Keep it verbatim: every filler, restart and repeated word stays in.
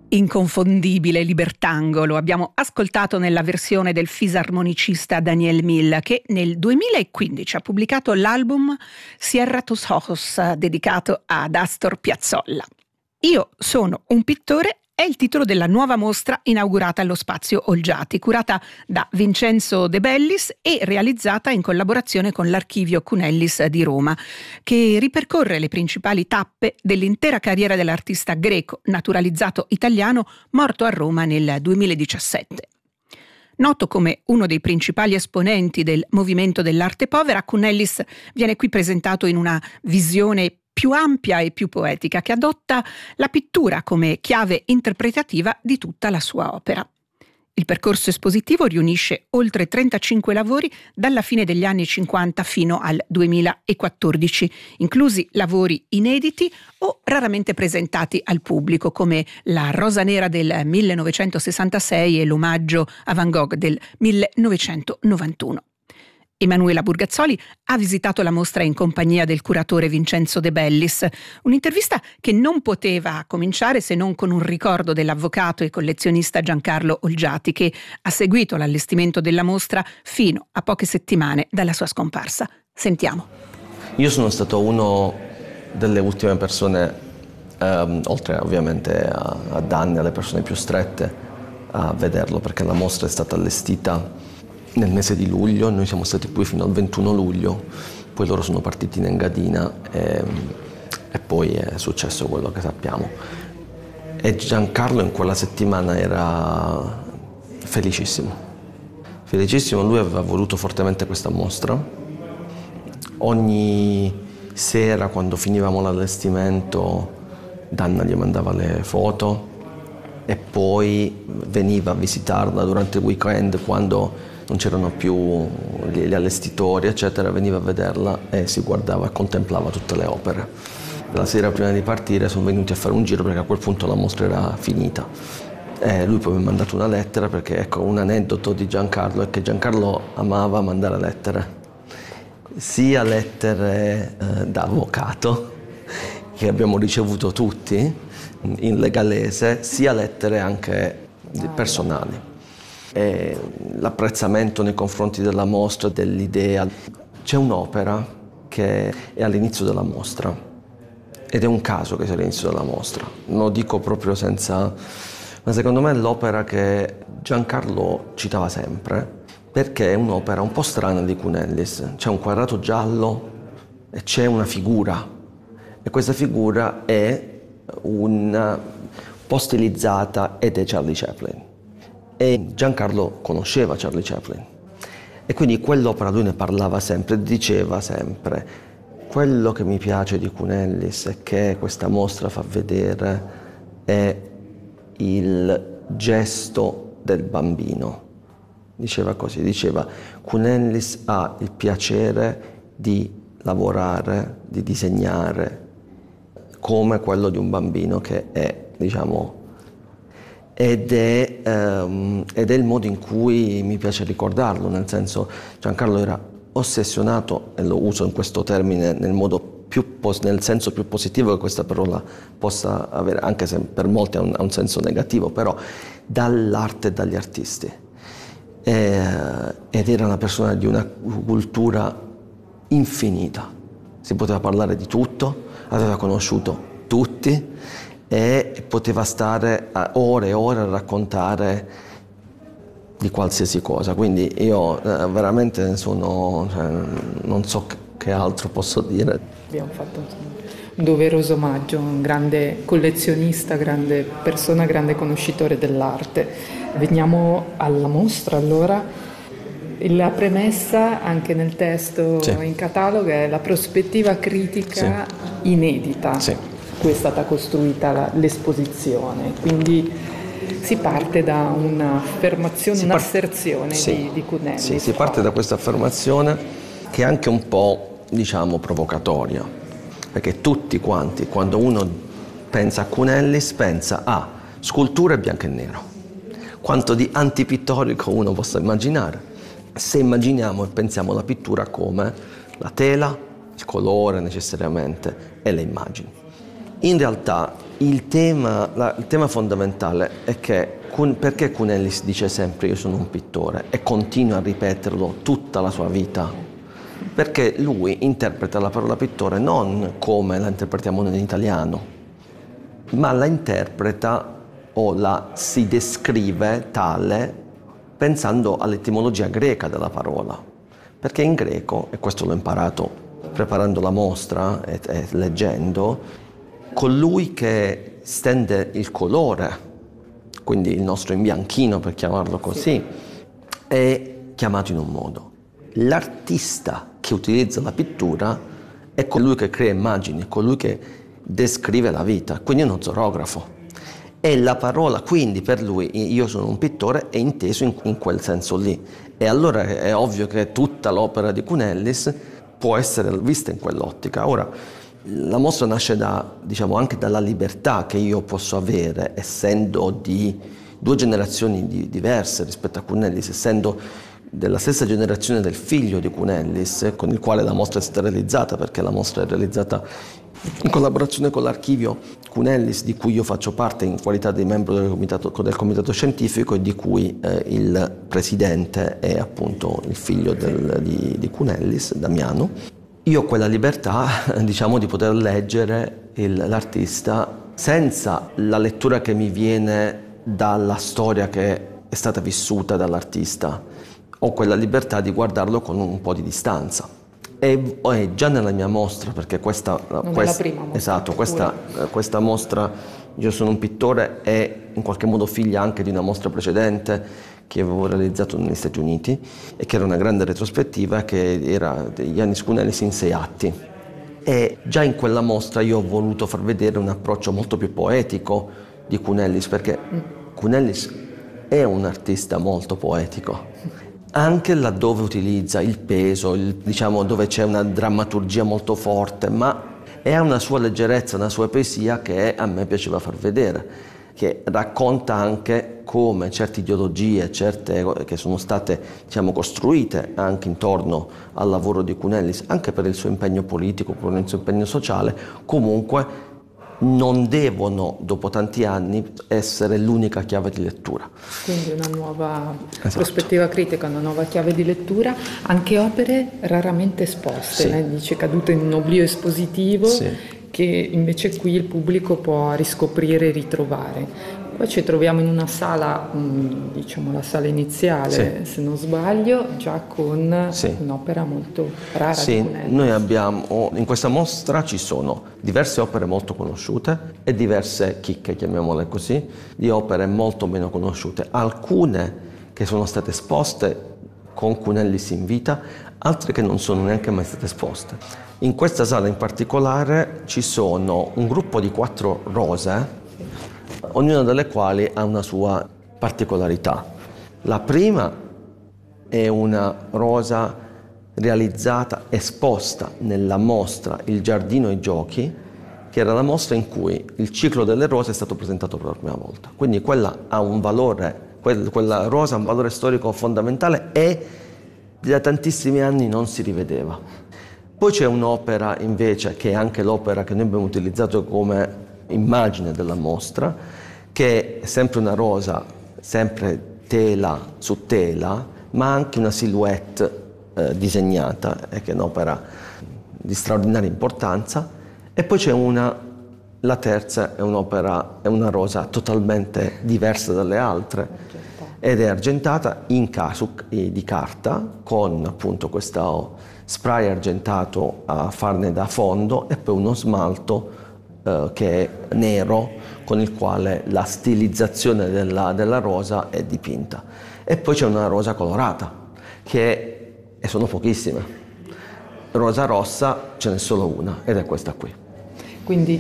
Inconfondibile Libertango, lo abbiamo ascoltato nella versione del fisarmonicista Daniel Mill, che nel duemilaquindici ha pubblicato l'album Cierra tus ojos, dedicato ad Astor Piazzolla. Io sono un pittore è il titolo della nuova mostra inaugurata allo Spazio Olgiati, curata da Vincenzo De Bellis e realizzata in collaborazione con l'Archivio Cunellis di Roma, che ripercorre le principali tappe dell'intera carriera dell'artista greco naturalizzato italiano morto a Roma nel duemiladiciassette. Noto come uno dei principali esponenti del movimento dell'arte povera, Cunellis viene qui presentato in una visione più ampia e più poetica, che adotta la pittura come chiave interpretativa di tutta la sua opera. Il percorso espositivo riunisce oltre trentacinque lavori dalla fine degli anni cinquanta fino al duemilaquattordici, inclusi lavori inediti o raramente presentati al pubblico, come la Rosa Nera del millenovecentosessantasei e l'Omaggio a Van Gogh del millenovecentonovantuno. Emanuela Burgazzoli ha visitato la mostra in compagnia del curatore Vincenzo De Bellis, un'intervista che non poteva cominciare se non con un ricordo dell'avvocato e collezionista Giancarlo Olgiati, che ha seguito l'allestimento della mostra fino a poche settimane dalla sua scomparsa. Sentiamo. Io sono stato uno delle ultime persone, ehm, oltre ovviamente a, a Danni, alle persone più strette, a vederlo, perché la mostra è stata allestita nel mese di luglio, noi siamo stati qui fino al ventuno luglio, poi loro sono partiti in Engadina e, e poi è successo quello che sappiamo. E Giancarlo in quella settimana era felicissimo, felicissimo, lui aveva voluto fortemente questa mostra. Ogni sera quando finivamo l'allestimento Danna gli mandava le foto e poi veniva a visitarla durante il weekend quando non c'erano più gli allestitori, eccetera, veniva a vederla e si guardava e contemplava tutte le opere. La sera prima di partire sono venuti a fare un giro perché a quel punto la mostra era finita. E lui poi mi ha mandato una lettera perché, ecco, un aneddoto di Giancarlo è che Giancarlo amava mandare lettere, sia lettere eh, da avvocato, che abbiamo ricevuto tutti in legalese, sia lettere anche personali. E l'apprezzamento nei confronti della mostra, dell'idea. C'è un'opera che è all'inizio della mostra ed è un caso che sia all'inizio della mostra, lo dico proprio senza... ma secondo me è l'opera che Giancarlo citava sempre, perché è un'opera un po' strana di Cunellis. C'è un quadrato giallo e c'è una figura e questa figura è un po' stilizzata ed è Charlie Chaplin. E Giancarlo conosceva Charlie Chaplin e quindi quell'opera lui ne parlava sempre, diceva sempre: quello che mi piace di Cunellis è che questa mostra fa vedere è il gesto del bambino. Diceva così, diceva: Cunellis ha il piacere di lavorare, di disegnare come quello di un bambino che è, diciamo, Ed è, um, ed è il modo in cui mi piace ricordarlo, nel senso, Giancarlo era ossessionato, e lo uso in questo termine nel, modo più pos- nel senso più positivo che questa parola possa avere, anche se per molti ha un, ha un senso negativo, però dall'arte e dagli artisti. E, ed era una persona di una cultura infinita, si poteva parlare di tutto, aveva conosciuto tutti, e poteva stare ore e ore a raccontare di qualsiasi cosa. Quindi io eh, veramente sono, cioè, non so che altro posso dire. Abbiamo fatto un doveroso omaggio, un grande collezionista, grande persona, grande conoscitore dell'arte. Veniamo alla mostra allora. La premessa anche nel testo, sì, in catalogo è la prospettiva critica, sì, inedita. Sì. Cui è stata costruita la, l'esposizione, quindi si parte da un'affermazione, si un'asserzione par- sì, di, di Cunellis. Sì, si parte da questa affermazione che è anche un po', diciamo, provocatoria, perché tutti quanti, quando uno pensa a Cunellis, pensa a sculture bianco e nero. Quanto di antipittorico uno possa immaginare, se immaginiamo e pensiamo alla pittura come la tela, il colore necessariamente e le immagini. In realtà Il tema, la, il tema fondamentale è che perché Cunellis dice sempre io sono un pittore e continua a ripeterlo tutta la sua vita? Perché lui interpreta la parola pittore non come la interpretiamo noi in italiano, ma la interpreta o la si descrive tale pensando all'etimologia greca della parola. Perché in greco, e questo l'ho imparato preparando la mostra e, e leggendo, colui che stende il colore, quindi il nostro imbianchino per chiamarlo così, è chiamato in un modo. L'artista che utilizza la pittura è colui che crea immagini, colui che descrive la vita, quindi è uno zoografo. E la parola, quindi per lui io sono un pittore, è inteso in, in quel senso lì. E allora è ovvio che tutta l'opera di Cunellis può essere vista in quell'ottica. Ora, la mostra nasce da, diciamo, anche dalla libertà che io posso avere, essendo di due generazioni di, diverse rispetto a Cunellis, essendo della stessa generazione del figlio di Cunellis, con il quale la mostra è stata realizzata, perché la mostra è realizzata in collaborazione con l'archivio Cunellis, di cui io faccio parte in qualità di membro del comitato, del comitato scientifico e di cui eh, il presidente è appunto il figlio del, di, di Cunellis, Damiano. Io ho quella libertà, diciamo, di poter leggere il, l'artista senza la lettura che mi viene dalla storia che è stata vissuta dall'artista. Ho quella libertà di guardarlo con un po' di distanza. E è già nella mia mostra, perché questa, non questa, è la prima mostra. Esatto, questa, questa mostra, Io sono un pittore, è in qualche modo figlia anche di una mostra precedente che avevo realizzato negli Stati Uniti e che era una grande retrospettiva che era di Yannis Cunellis in sei atti. E già in quella mostra io ho voluto far vedere un approccio molto più poetico di Cunellis, perché Cunellis è un artista molto poetico, anche laddove utilizza il peso, il, diciamo dove c'è una drammaturgia molto forte, ma è una sua leggerezza, una sua poesia che a me piaceva far vedere, che racconta anche come certe ideologie, certe che sono state, diciamo, costruite anche intorno al lavoro di Cunellis, anche per il suo impegno politico, per il suo impegno sociale, comunque non devono, dopo tanti anni, essere l'unica chiave di lettura. Quindi una nuova Esatto. prospettiva critica, una nuova chiave di lettura, anche opere raramente esposte, Sì. Lei dice cadute in un oblio espositivo, Sì. che invece qui il pubblico può riscoprire e ritrovare. Qua ci troviamo in una sala, diciamo la sala iniziale, sì. se non sbaglio, già con sì. un'opera molto rara sì, di Cunellis. Noi abbiamo, in questa mostra ci sono diverse opere molto conosciute e diverse chicche, chiamiamole così, di opere molto meno conosciute. Alcune che sono state esposte con Cunellis in vita, altre che non sono neanche mai state esposte. In questa sala in particolare ci sono un gruppo di quattro rose, ognuna delle quali ha una sua particolarità. La prima è una rosa realizzata, esposta nella mostra Il Giardino e i Giochi, che era la mostra in cui il ciclo delle rose è stato presentato per la prima volta. Quindi quella ha un valore, quella rosa ha un valore storico fondamentale e da tantissimi anni non si rivedeva. Poi c'è un'opera invece, che è anche l'opera che noi abbiamo utilizzato come immagine della mostra, che è sempre una rosa, sempre tela su tela, ma anche una silhouette eh, disegnata, e che è un'opera di straordinaria importanza. E poi c'è una, la terza è un'opera, è una rosa totalmente diversa dalle altre, ed è argentata in casuc di carta, con appunto questo spray argentato a farne da fondo e poi uno smalto eh, che è nero, con il quale la stilizzazione della, della rosa è dipinta. E poi c'è una rosa colorata, che è, e sono pochissime. Rosa rossa ce n'è solo una, ed è questa qui. Quindi